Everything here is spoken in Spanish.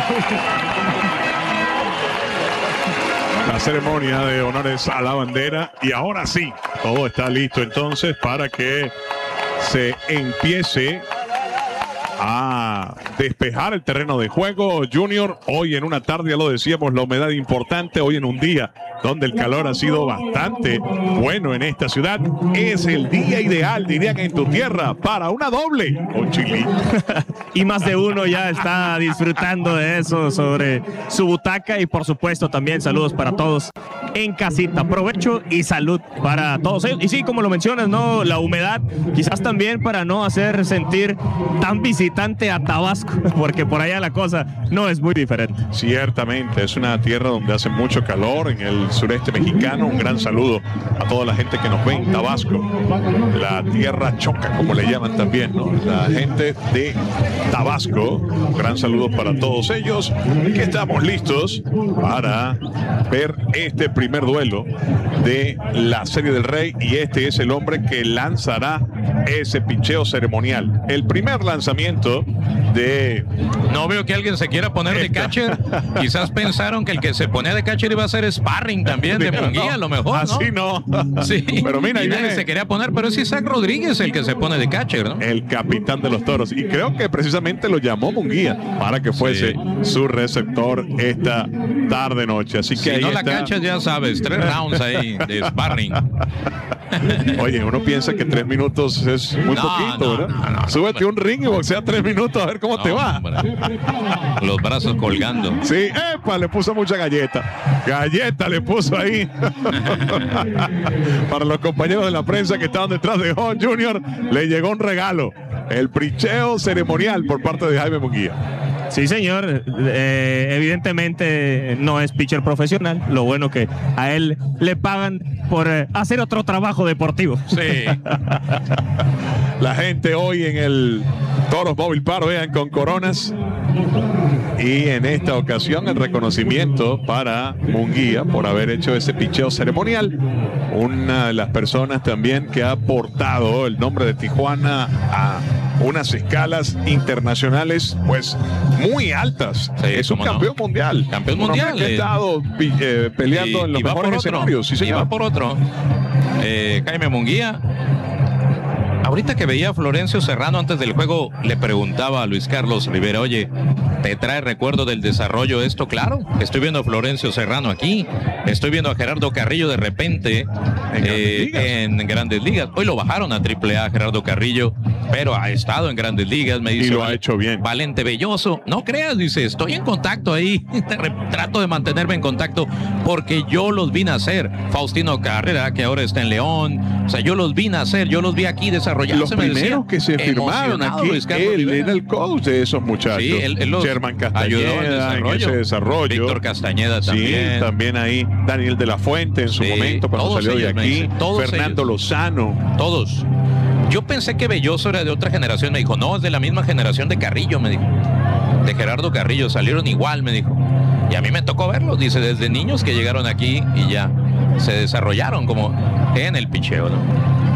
La ceremonia de honores a la bandera, y ahora sí, todo está listo entonces para que se empiece a despejar el terreno de juego. Junior, hoy en una tarde, ya lo decíamos, la humedad importante, hoy en un día donde el calor ha sido bastante bueno en esta ciudad, es el día ideal, dirían en tu tierra, para una doble con chili. Y más de uno ya está disfrutando de eso sobre su butaca, y por supuesto también saludos para todos en casita. Provecho y salud para todos ellos. Y sí, como lo mencionas, ¿no? La humedad, quizás también para no hacer sentir tan visitante a Tabasco, porque por allá la cosa no es muy diferente. Ciertamente, es una tierra donde hace mucho calor en el sureste mexicano. Un gran saludo a toda la gente que nos ve en Tabasco, la tierra choca, como le llaman también, ¿no? La gente de Tabasco, un gran saludo para todos ellos, que estamos listos para ver este primer duelo de la Serie del Rey, y este es el hombre que lanzará ese picheo ceremonial. El primer lanzamiento de... No veo que alguien se quiera poner de catcher. Quizás pensaron que el que se ponía de catcher iba a ser sparring también de Munguía, a lo mejor, ¿no? Así no. Sí, pero mira, y nadie se quería poner, pero es Isaac Rodríguez el que se pone de catcher, ¿no? El capitán de los Toros, y creo que precisamente lo llamó Munguía para que fuese su receptor esta tarde-noche. Así que si ahí no está. La cachas, ya sabes, 3 rounds ahí de sparring. Oye, uno piensa que 3 minutos es muy poquito, ¿verdad? Súbete un ring y boxea 3 minutos a ver cómo te va. Hombre. Los brazos colgando. Sí, epa, le puso mucha galleta. Galleta le puso ahí. Para los compañeros de la prensa que estaban detrás de John Jr., le llegó un regalo. El picheo ceremonial por parte de Jaime Munguía. Sí, señor. Evidentemente no es pitcher profesional. Lo bueno que a él le pagan por hacer otro trabajo deportivo. Sí. La gente hoy en el Toros Móvil Park, vean, con coronas. Y en esta ocasión el reconocimiento para Munguía por haber hecho ese picheo ceremonial. Una de las personas también que ha aportado el nombre de Tijuana a unas escalas internacionales pues muy altas. Sí, es un campeón mundial. Campeón un mundial. Que ha estado peleando en los mejores escenarios. Sí, y va por otro. Jaime Munguía. Ahorita que veía a Florencio Serrano antes del juego, le preguntaba a Luis Carlos Rivera, oye, ¿te trae recuerdo del desarrollo esto? Claro, estoy viendo a Florencio Serrano aquí, estoy viendo a Gerardo Carrillo de repente en Grandes Ligas. Hoy lo bajaron a AAA Gerardo Carrillo, pero ha estado en Grandes Ligas, me dice. Y lo ha hecho bien. Valente Belloso, no creas, dice, estoy en contacto ahí, trato de mantenerme en contacto porque yo los vi nacer. Faustino Carrera, que ahora está en León, o sea, yo los vi nacer, yo los vi aquí desarrollarse. Los primeros que se firmaron aquí, él era el coach de esos muchachos. Sí, él los Sherman Castañeda en ese desarrollo. Víctor Castañeda también. Sí, también ahí Daniel de la Fuente en su momento cuando salió de aquí. Fernando Lozano. Todos. Yo pensé que Belloso era de otra generación. Me dijo, no, es de la misma generación de Carrillo, me dijo. De Gerardo Carrillo, salieron igual, me dijo. Y a mí me tocó verlos, dice, desde niños que llegaron aquí y ya se desarrollaron como en el picheo, ¿no?